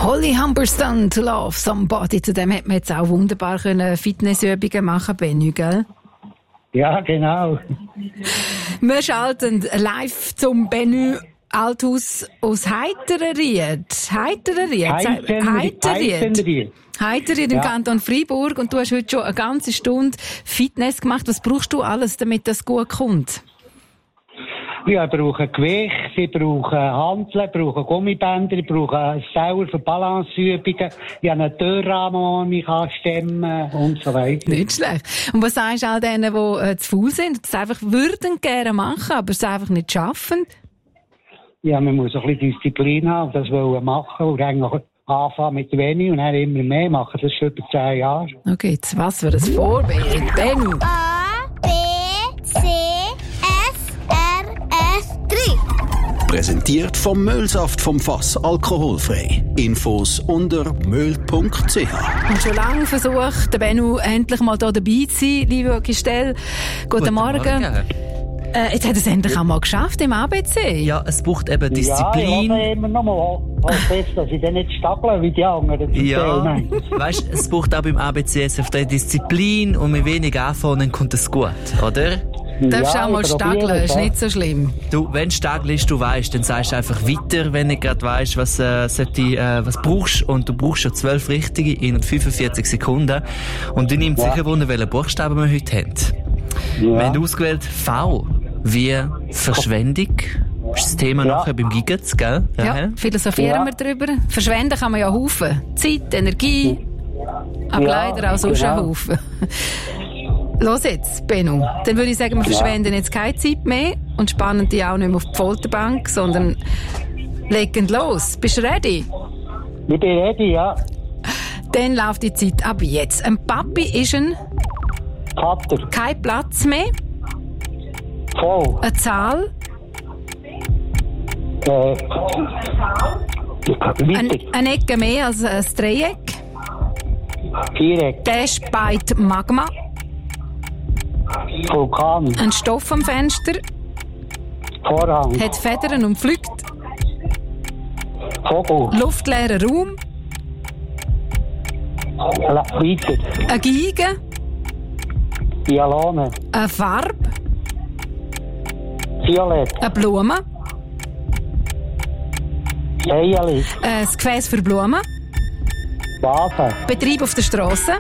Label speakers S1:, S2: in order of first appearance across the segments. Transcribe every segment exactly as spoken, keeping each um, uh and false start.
S1: Holly Humberstone, To Love Somebody. Zu dem hat man jetzt auch wunderbar können Fitnessübungen machen, Benny, gell?
S2: Ja, genau.
S1: Wir schalten live zum Benny Althaus aus Heitereried. Heitereried? Heitereried. Heitereried im ja. Kanton Freiburg. Und du hast heute schon eine ganze Stunde Fitness gemacht. Was brauchst du alles, damit das gut kommt?
S2: Ja, ich brauche Gewicht, ich brauche Hanteln, ich brauche Gummibänder, ich brauche Sauer für Balanceübungen, ich habe einen Türrahmen, den ich anstemmen kann und so weiter.
S1: Nicht schlecht. Und was sagst du all denen, die äh, zu faul sind, die es einfach würden gerne machen, aber es einfach nicht schaffen?
S2: Ja, man muss ein bisschen Disziplin haben, das wollen machen und eigentlich anfangen mit wenig und dann immer mehr machen. Das ist schon über zehn Jahre.
S1: Okay, jetzt was für ein Vorbild, Benny.
S3: A, B, C, S, R, S, drei.
S4: Präsentiert vom Müllsaft vom Fass, alkoholfrei. Infos unter müll punkt c h.
S1: Und schon lange versucht der Bennu endlich mal hier dabei zu sein, liebe Giselle. Guten, Guten Morgen. Morgen. Äh, jetzt hat er es endlich auch mal geschafft im A B C.
S5: Ja, es braucht eben Disziplin.
S2: Ja, ich immer noch mal. Was besser, dass ich dann nicht stagle wie die anderen.
S5: Ja, weißt, es braucht auch beim A B C S F drei Disziplin und mit wenig anfangen, dann kommt es gut, oder?
S1: Du darfst ja, auch mal stageln, ist nicht so schlimm.
S5: Du, wenn du stagelst, du weißt, dann sagst du einfach weiter, wenn du gerade weißt, was, äh, sollte, äh, was brauchst. Und du brauchst schon zwölf richtige in fünfundvierzig Sekunden. Und du nimmst ja. sicher wunder, welche Buchstaben wir heute haben. Ja. Wir haben ausgewählt V, wie Verschwendung. Das ist das Thema ja. nachher beim Gigetz, gell?
S1: Ja, ja. philosophieren ja. wir darüber. Verschwenden kann man ja Haufen. Zeit, Energie, aber ja, leider auch so schon genau. Haufen. Los jetzt, Benno. Dann würde ich sagen, wir verschwenden jetzt keine Zeit mehr und spannen die auch nicht mehr auf die Folterbank, sondern legen los. Bist du ready?
S2: Ich bin ready, ja.
S1: Dann läuft die Zeit ab jetzt. Ein Papi ist ein...
S2: Vater.
S1: Kein Platz mehr.
S2: Voll.
S1: Eine Zahl.
S2: Äh.
S1: Ein, eine Ecke mehr als ein Dreieck.
S2: Viereck.
S1: Der speit Magma.
S2: Vulkan.
S1: Ein Stoff am Fenster.
S2: Vorhang.
S1: Hat Federn und fliegt.
S2: Vogel.
S1: Luftleerer Raum.
S2: Weiter.
S1: Eine Geige.
S2: Violone.
S1: Eine Farbe.
S2: Violett.
S1: Eine Blume.
S2: Eierli.
S1: Ein Gefäß für Blumen.
S2: Vase.
S1: Betrieb auf der Strasse.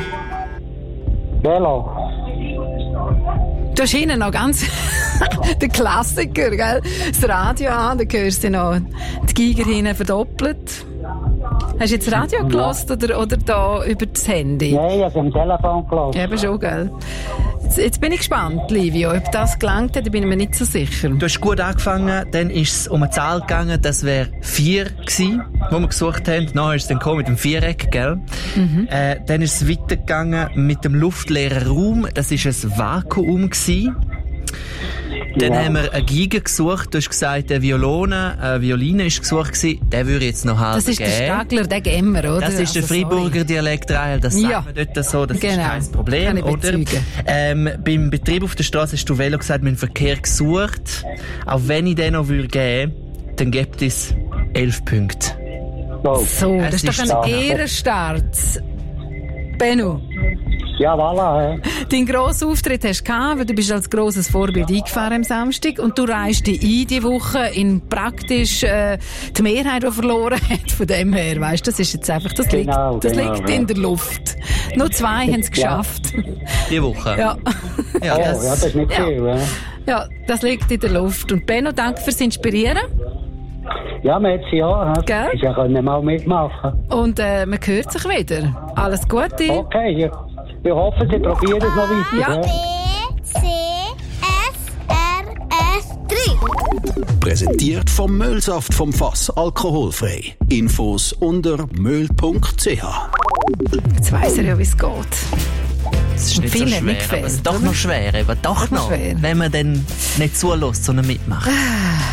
S2: Velo.
S1: Du hast hinten noch ganz den Klassiker, gell? Das Radio an, da hörst du noch die Geiger hinten verdoppelt. Hast du jetzt das Radio gehört oder, oder da über das Handy?
S2: Nein, ich habe am Telefon gehört.
S1: Eben schon, gell? Jetzt, jetzt bin ich gespannt, Livio, ob das gelangt hat, da bin ich mir nicht so sicher.
S5: Du hast gut angefangen, dann ist es um eine Zahl gegangen, das wäre vier gewesen, wo wir gesucht haben. Nachher ist es dann gekommen mit dem Viereck, gell? Mhm. Äh, dann ist es weitergegangen mit dem luftleeren Raum, das war ein Vakuum gewesen. Dann ja. haben wir eine Geige gesucht. Du hast gesagt, eine Violone, eine Violine ist gesucht gewesen. Den würde ich jetzt noch halb
S1: Das ist
S5: geben.
S1: Der Stagler, der Gemmer, oder?
S5: Das ist
S1: also,
S5: der Freiburger Dialekt, Rahel. Das
S1: ja.
S5: sagt man dort so. Das
S1: genau.
S5: ist kein Problem, oder? Ähm, beim Betrieb auf der Straße hast du Velo gesagt, wir haben Verkehr gesucht. Auch wenn ich den noch geben würde, dann gibt es elf Punkte.
S1: So, das ist doch ein Ehrenstart. Benno.
S2: Ja, voilà.
S1: Deinen grossen Auftritt hast du gehabt, weil du bist als grosses Vorbild eingefahren am Samstag und du reist dich ein diese Woche in praktisch äh, die Mehrheit, die verloren hat. Von dem her, weißt du, das ist jetzt einfach, das
S2: genau,
S1: liegt, das
S2: genau,
S1: liegt
S2: ja.
S1: in der Luft. Nur zwei haben es geschafft.
S5: Ja. Die Woche?
S1: Ja.
S5: Ja, das,
S2: oh, ja, das ist nicht
S1: ja.
S2: viel. Ja.
S1: ja, das liegt in der Luft. Und Benno, danke fürs Inspirieren.
S2: Ja, merci auch.
S1: Gell?
S2: Ich konnte mal mitmachen.
S1: Und äh, man hört sich wieder. Alles Gute.
S2: Okay, ja. Ich hoffe, Sie probieren es noch weiter.
S1: Ja.
S3: B, C, S, R, S, drei.
S4: Präsentiert vom Müllsaft vom Fass, alkoholfrei. Infos unter müll punkt c h.
S1: Jetzt weiss er ja, wie es geht.
S5: Es ist nicht so schwer,
S1: nicht gefällt,
S5: aber es ist doch
S1: oder?
S5: noch schwer, aber doch, doch noch, schwer. Wenn man dann nicht zulässt, sondern mitmacht.